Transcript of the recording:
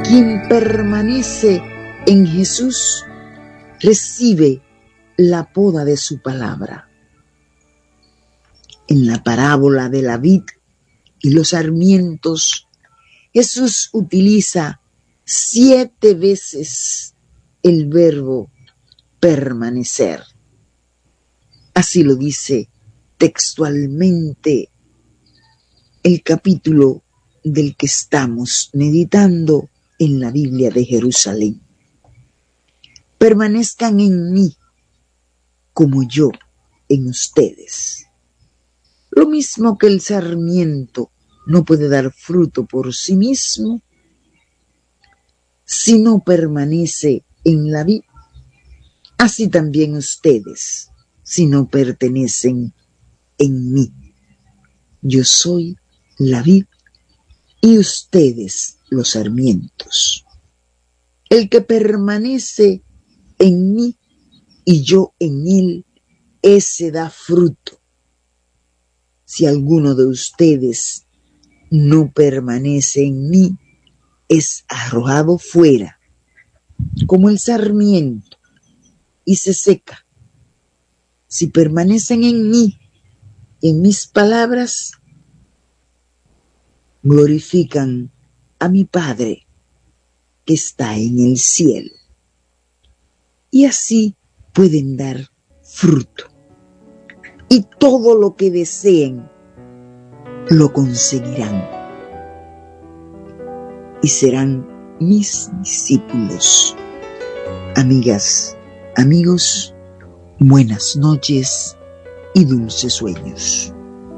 Quien permanece en Jesús recibe la poda de su palabra. En la parábola de la vid y los sarmientos, Jesús utiliza 7 veces el verbo permanecer. Así lo dice textualmente el capítulo del que estamos meditando en la Biblia de Jerusalén. Permanezcan en mí como yo en ustedes. Lo mismo que el sarmiento no puede dar fruto por sí mismo si no permanece en la vid, así también ustedes si no pertenecen en mí. Yo soy la vid y ustedes los sarmientos. El que permanece en mí y yo en él, ese da fruto. Si alguno de ustedes no permanece en mí, es arrojado fuera, como el sarmiento, y se seca. Si permanecen en mí, en mis palabras, glorifican a mi Padre que está en el cielo. Y así pueden dar fruto. Y todo lo que deseen lo conseguirán. Y serán mis discípulos. Amigas, amigos, buenas noches y dulces sueños.